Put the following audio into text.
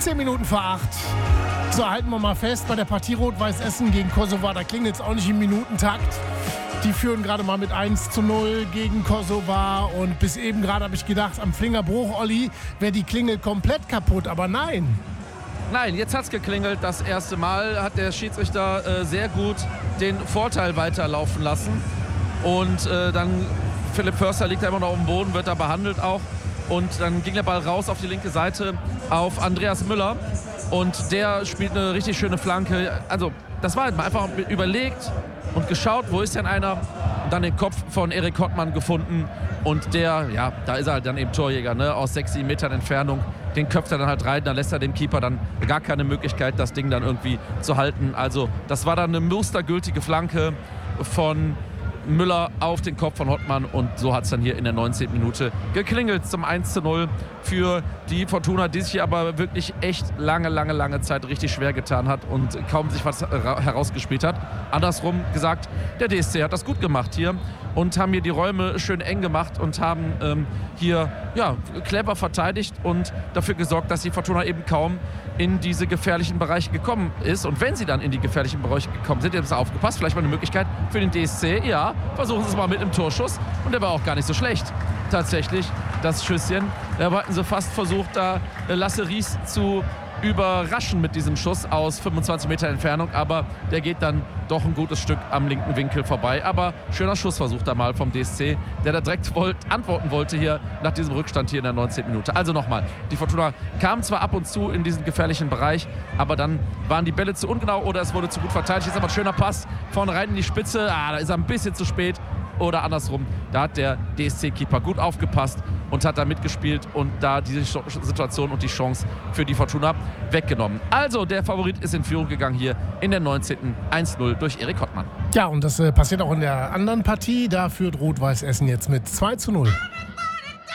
10 Minuten vor 8. So, halten wir mal fest, bei der Partie Rot-Weiß Essen gegen Kosovo, da klingt jetzt auch nicht im Minutentakt. Die führen gerade mal mit 1:0 gegen Kosovo und bis eben gerade habe ich gedacht, am Flingerbruch, Olli, wäre die Klingel komplett kaputt, aber nein. Nein, jetzt hat es geklingelt. Das erste Mal hat der Schiedsrichter sehr gut den Vorteil weiterlaufen lassen. Und dann Philipp Förster liegt da immer noch auf dem Boden, wird da behandelt auch. Und dann ging der Ball raus auf die linke Seite auf Andreas Müller. Und der spielt eine richtig schöne Flanke. Also das war halt mal einfach überlegt und geschaut, wo ist denn einer? Und dann den Kopf von Erik Hottmann gefunden. Und der, ja, da ist er halt dann eben Torjäger, ne? Aus 6-7 Metern Entfernung. Den köpft er dann halt rein, dann lässt er dem Keeper dann gar keine Möglichkeit, das Ding dann irgendwie zu halten. Also das war dann eine mustergültige Flanke von Müller auf den Kopf von Hottmann und so hat es dann hier in der 19. Minute geklingelt zum 1:0 für die Fortuna, die sich hier aber wirklich echt lange Zeit richtig schwer getan hat und kaum sich was herausgespielt hat. Andersrum gesagt, der DSC hat das gut gemacht hier und haben hier die Räume schön eng gemacht und haben hier ja, clever verteidigt und dafür gesorgt, dass die Fortuna eben kaum in diese gefährlichen Bereiche gekommen ist. Und wenn sie dann in die gefährlichen Bereiche gekommen sind, ihr habt aufgepasst, vielleicht mal eine Möglichkeit für den DSC, ja, versuchen sie es mal mit einem Torschuss. Und der war auch gar nicht so schlecht, tatsächlich, das Schüsschen. Da hatten sie fast versucht, da Lasse Ries zu überraschen mit diesem Schuss aus 25 Meter Entfernung, aber der geht dann doch ein gutes Stück am linken Winkel vorbei. Aber schöner Schussversuch da mal vom DSC, der da direkt antworten wollte hier nach diesem Rückstand hier in der 19. Minute. Also nochmal, die Fortuna kam zwar ab und zu in diesen gefährlichen Bereich, aber dann waren die Bälle zu ungenau oder es wurde zu gut verteidigt. Jetzt aber ein schöner Pass vorne rein in die Spitze. Da ist er ein bisschen zu spät. Oder andersrum, da hat der DSC-Keeper gut aufgepasst und hat da mitgespielt und da diese Situation und die Chance für die Fortuna weggenommen. Also der Favorit ist in Führung gegangen hier in der 19. 1:0 durch Erik Hottmann. Ja, und das passiert auch in der anderen Partie. Da führt Rot-Weiß Essen jetzt mit 2:0.